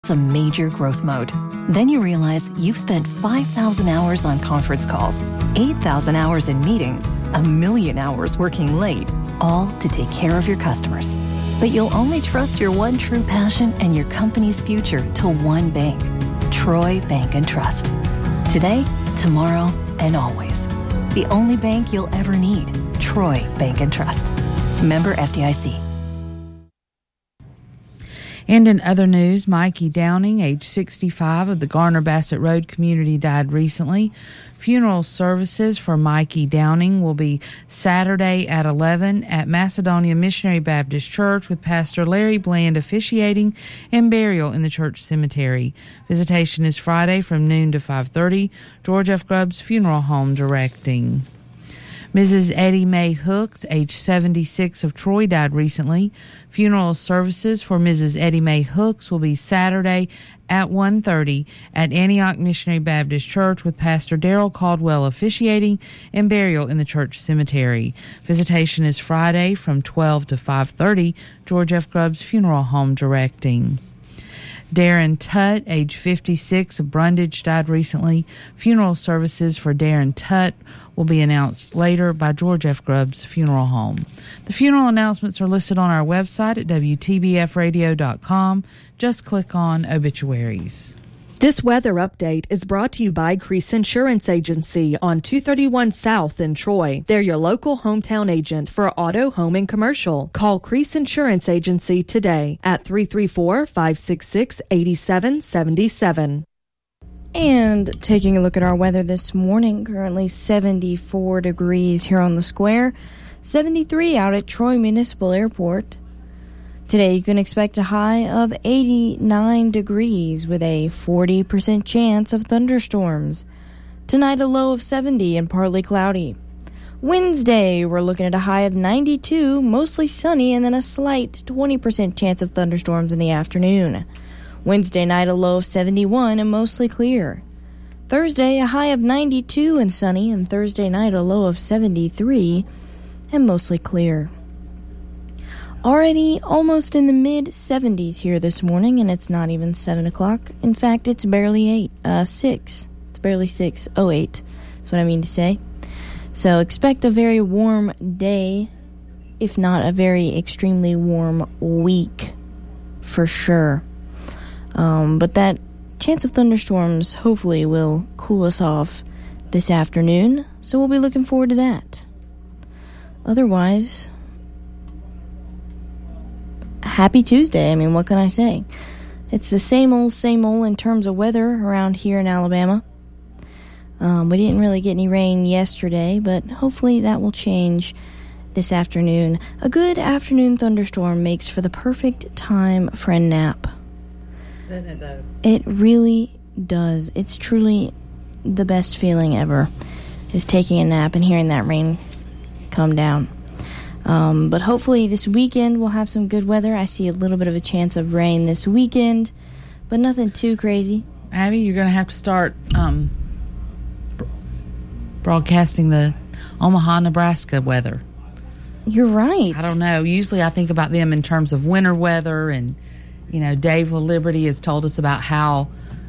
a major growth mode. Then you realize you've spent 5,000 hours on conference calls, 8,000 hours in meetings, 1,000,000 hours working late, all to take care of your customers. But you'll only trust your one true passion and your company's future to one bank, Troy Bank and Trust. Today, tomorrow, and always. The only bank you'll ever need, Troy Bank and Trust. Member FDIC. And in other news, Mikey Downing, age 65, of the Garner Bassett Road community, died recently. Funeral services for Mikey Downing will be Saturday at 11 at Macedonia Missionary Baptist Church, with Pastor Larry Bland officiating and burial in the church cemetery. Visitation is Friday from noon to 5:30. George F. Grubbs Funeral Home directing. Mrs. Eddie Mae Hooks, age 76, of Troy, died recently. Funeral services for Mrs. Eddie Mae Hooks will be Saturday at 1:30 at Antioch Missionary Baptist Church, with Pastor Darrell Caldwell officiating and burial in the church cemetery. Visitation is Friday from 12 to 5:30. George F. Grubbs Funeral Home directing. Darren Tutt, age 56, of Brundage, died recently. Funeral services for Darren Tutt will be announced later by George F. Grubbs Funeral Home. The funeral announcements are listed on our website at WTBFradio.com. Just click on Obituaries. This weather update is brought to you by Crease Insurance Agency on 231 South in Troy. They're your local hometown agent for auto, home, and commercial. Call Crease Insurance Agency today at 334-566-8777. And taking a look at our weather this morning, currently 74 degrees here on the square, 73 out at Troy Municipal Airport. Today you can expect a high of 89 degrees with a 40% chance of thunderstorms. Tonight a low of 70 and partly cloudy. Wednesday we're looking at a high of 92, mostly sunny, and then a slight 20% chance of thunderstorms in the afternoon. Wednesday night a low of 71 and mostly clear. Thursday a high of 92 and sunny, and Thursday night a low of 73 and mostly clear. Already almost in the mid-70s here this morning, and it's not even 7 o'clock. In fact, it's barely 6. It's barely 6:08. That's what I mean to say. So expect a very warm day, if not a very extremely warm week, for sure. But that chance of thunderstorms hopefully will cool us off this afternoon, so we'll be looking forward to that. Otherwise, happy Tuesday. I mean, what can I say? It's the same old in terms of weather around here in Alabama. We didn't really get any rain yesterday, but hopefully that will change this afternoon. A good afternoon thunderstorm makes for the perfect time for a nap. Doesn't it, though? It really does. It's truly the best feeling ever, is taking a nap and hearing that rain come down. But hopefully this weekend we'll have some good weather. I see a little bit of a chance of rain this weekend, but nothing too crazy. Abby, you're going to have to start broadcasting the Omaha, Nebraska weather. You're right. I don't know. Usually I think about them in terms of winter weather, and, you know, Dave Liberty has told us about how,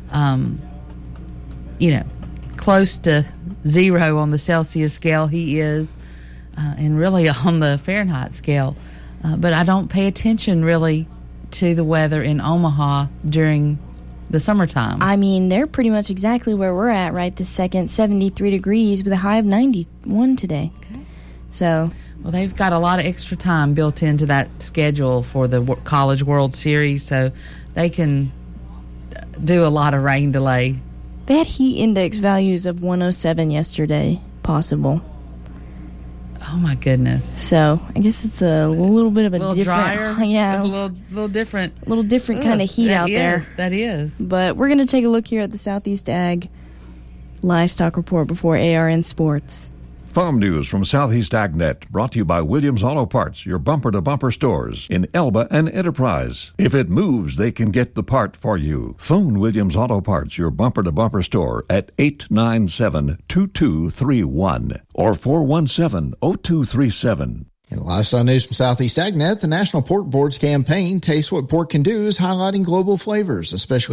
close to zero on the Celsius scale he is, and really on the Fahrenheit scale. But I don't pay attention really to the weather in Omaha during the summertime. I mean, they're pretty much exactly where we're at right this second, 73 degrees with a high of 91 today. Okay. So, well, they've got a lot of extra time built into that schedule for the College World Series, so they can do a lot of rain delay. They had heat index values of 107 yesterday, possible. Oh my goodness! So I guess it's a little bit of a different, drier, yeah, a little different, kind of heat out there. That is. But we're gonna take a look here at the Southeast Ag Livestock Report before ARN Sports. Farm news from Southeast AgNet, brought to you by Williams Auto Parts, your bumper-to-bumper stores in Elba and Enterprise. If it moves, they can get the part for you. Phone Williams Auto Parts, your bumper-to-bumper store, at 897-2231 or 417-0237. In livestock news from Southeast AgNet, the National Pork Board's campaign, Taste What Pork Can Do, is highlighting global flavors, especially